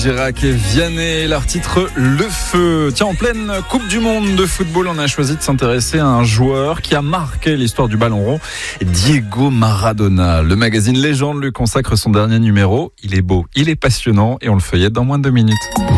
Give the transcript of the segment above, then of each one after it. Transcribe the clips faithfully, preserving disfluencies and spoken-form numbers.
Girac et Vianney, leur titre Le Feu. Tiens, en pleine Coupe du Monde de football, on a choisi de s'intéresser à un joueur qui a marqué l'histoire du ballon rond, Diego Maradona. Le magazine Légende lui consacre son dernier numéro. Il est beau, il est passionnant et on le feuillette dans moins de deux minutes.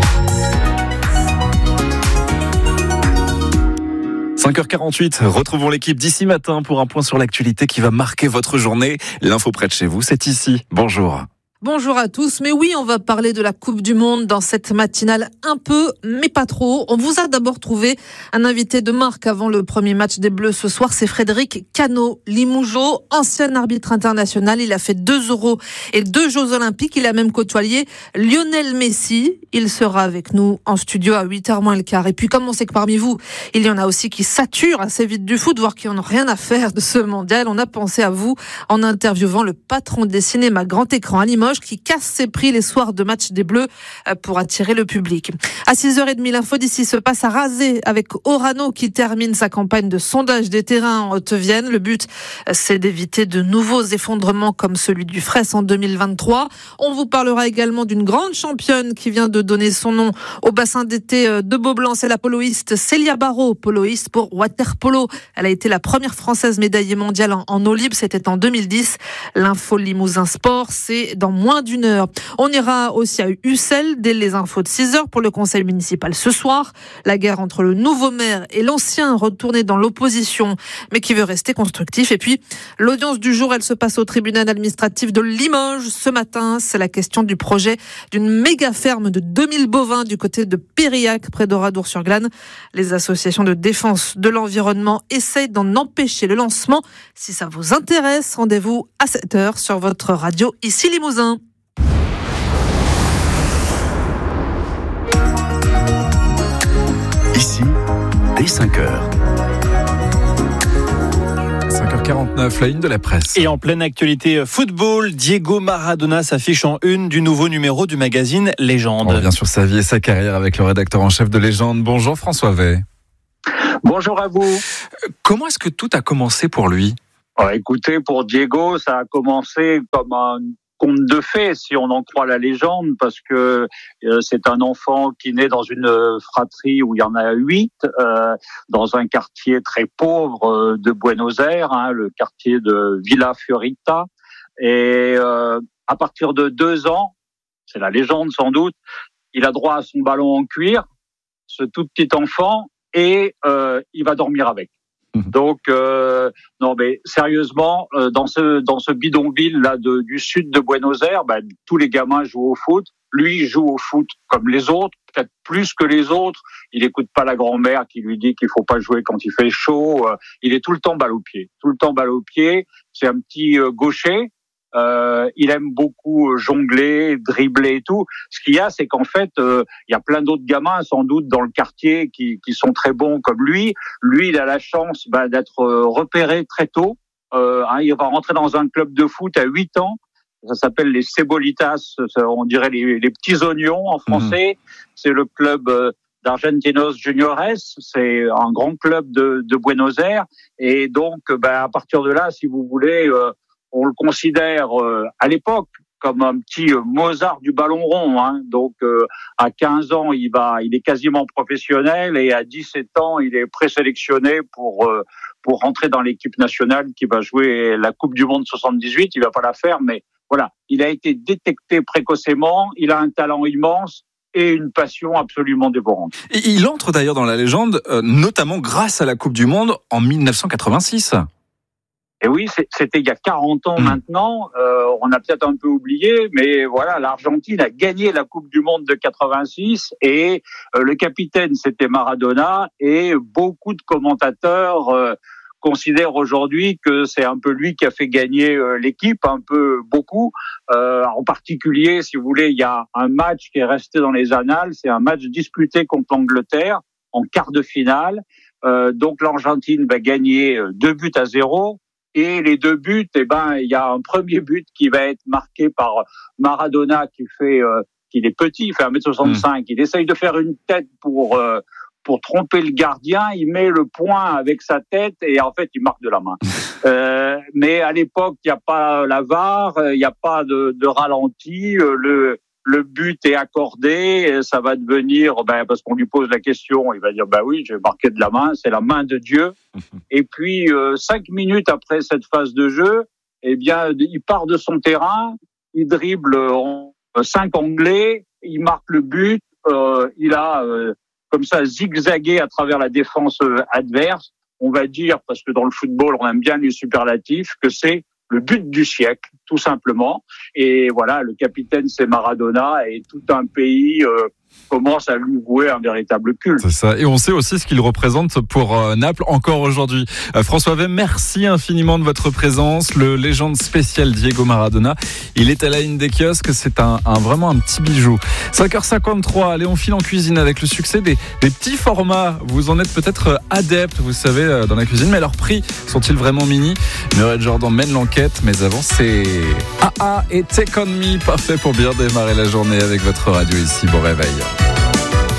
cinq heures quarante-huit, retrouvons l'équipe d'ici matin pour un point sur l'actualité qui va marquer votre journée. L'info près de chez vous, c'est ici. Bonjour. Bonjour à tous, mais oui, on va parler de la Coupe du Monde dans cette matinale un peu, mais pas trop. On vous a d'abord trouvé un invité de marque avant le premier match des Bleus ce soir, c'est Frédéric Cano Limoujo, ancien arbitre international. Il a fait deux euros et deux Jeux Olympiques. Il a même côtoyé Lionel Messi. Il sera avec nous en studio à huit heures moins le quart. Et puis, comme on sait que parmi vous, il y en a aussi qui saturent assez vite du foot, voire qui n'en ont rien à faire de ce mondial, on a pensé à vous en interviewant le patron des cinémas grand écran à Limoges, qui casse ses prix les soirs de match des Bleus pour attirer le public. À six heures trente, l'info d'ici se passe à Razé avec Orano qui termine sa campagne de sondage des terrains en Haute-Vienne. Le but, c'est d'éviter de nouveaux effondrements comme celui du Fraisse en deux mille vingt-trois. On vous parlera également d'une grande championne qui vient de donner son nom au bassin d'été de Beaublanc. C'est la poloïste Célia Barrault, poloïste pour waterpolo. Elle a été la première française médaillée mondiale en, en eau libre. C'était en deux mille dix. L'info Limousin Sport, c'est dans moins d'une heure. On ira aussi à Ussel dès les infos de six heures pour le conseil municipal ce soir. La guerre entre le nouveau maire et l'ancien retourné dans l'opposition, mais qui veut rester constructif. Et puis, l'audience du jour, elle se passe au tribunal administratif de Limoges. Ce matin, c'est la question du projet d'une méga ferme de deux mille bovins du côté de Périac, près d'Oradour-sur-Glane. Les associations de défense de l'environnement essayent d'en empêcher le lancement. Si ça vous intéresse, rendez-vous à sept heures sur votre radio ici Limousin. Ici, dès cinq heures. cinq heures quarante-neuf, la une de la presse. Et en pleine actualité football, Diego Maradona s'affiche en une du nouveau numéro du magazine Légende. On revient sur sa vie et sa carrière avec le rédacteur en chef de Légende. Bonjour François Vey. Bonjour à vous. Comment est-ce que tout a commencé pour lui ? Oh, écoutez, pour Diego, ça a commencé comme un conte de fées, si on en croit la légende, parce que euh, c'est un enfant qui naît dans une fratrie où il y en a huit, euh, dans un quartier très pauvre euh, de Buenos Aires, hein, le quartier de Villa Fiorita. Et euh, à partir de deux ans, c'est la légende sans doute, il a droit à son ballon en cuir, ce tout petit enfant, et euh, il va dormir avec. Donc euh, non mais sérieusement euh, dans ce dans ce bidonville là de, du sud de Buenos Aires, bah, tous les gamins jouent au foot. Lui il joue au foot comme les autres, peut-être plus que les autres. Il écoute pas la grand-mère qui lui dit qu'il faut pas jouer quand il fait chaud. Euh, il est tout le temps balle au pied, tout le temps balle au pied. C'est un petit euh, gaucher. Euh, il aime beaucoup jongler, dribbler et tout. Ce qu'il y a, c'est qu'en fait, euh, il y a plein d'autres gamins, sans doute, dans le quartier qui, qui sont très bons comme lui. Lui, il a la chance bah, d'être repéré très tôt. Euh, hein, il va rentrer dans un club de foot à huit ans. Ça s'appelle les Cebolitas, on dirait les, les petits oignons en français. Mmh. C'est le club euh, d'Argentinos Juniores. C'est un grand club de, de Buenos Aires. Et donc, bah, à partir de là, si vous voulez... Euh, on le considère euh, à l'époque comme un petit euh, Mozart du ballon rond. Hein. Donc euh, à quinze ans, il va, il est quasiment professionnel et à dix-sept ans, il est présélectionné pour euh, pour rentrer dans l'équipe nationale qui va jouer la Coupe du Monde soixante-dix-huit. Il va pas la faire, mais voilà, il a été détecté précocement. Il a un talent immense et une passion absolument dévorante. Et il entre d'ailleurs dans la légende, euh, notamment grâce à la Coupe du Monde en dix-neuf cent quatre-vingt-six. Et oui, c'était il y a quarante ans mmh. maintenant. Euh, on a peut-être un peu oublié, mais voilà, l'Argentine a gagné la Coupe du Monde de quatre-vingt-six et euh, le capitaine, c'était Maradona. Et beaucoup de commentateurs euh, considèrent aujourd'hui que c'est un peu lui qui a fait gagner euh, l'équipe, un peu beaucoup. Euh, en particulier, si vous voulez, il y a un match qui est resté dans les annales. C'est un match disputé contre l'Angleterre en quart de finale. Euh, donc l'Argentine va gagner deux buts à zéro. Et les deux buts, eh ben, il y a un premier but qui va être marqué par Maradona qui fait, euh, qu'il est petit, il fait un mètre soixante-cinq. Mmh. Il essaye de faire une tête pour euh, pour tromper le gardien. Il met le poing avec sa tête et en fait, il marque de la main. euh, mais à l'époque, il n'y a pas la V A R, il n'y a pas de, de ralenti. Le le but est accordé, ça va devenir, ben, parce qu'on lui pose la question, il va dire, bah oui, j'ai marqué de la main, c'est la main de Dieu. Et puis, euh, cinq minutes après cette phase de jeu, eh bien, il part de son terrain, il dribble en cinq Anglais, il marque le but, euh, il a, euh, comme ça, zigzagué à travers la défense adverse. On va dire, parce que dans le football, on aime bien les superlatifs, que c'est le but du siècle, tout simplement. Et voilà, le capitaine, c'est Maradona, et tout un pays euh, commence à lui vouer un véritable culte. C'est ça. Et on sait aussi ce qu'il représente pour euh, Naples encore aujourd'hui. Euh, François Vey, merci infiniment de votre présence. Le légende spécial Diego Maradona, il est à la ligne des kiosques. C'est un, un vraiment un petit bijou. cinq heures cinquante-trois. Allez, on file en cuisine avec le succès des, des petits formats. Vous en êtes peut-être adepte, vous savez, dans la cuisine, mais leurs prix sont-ils vraiment mini? Muriel Jordan mène l'enquête, mais avant c'est A A et Take On Me, parfait pour bien démarrer la journée avec votre radio ici. Bon réveil.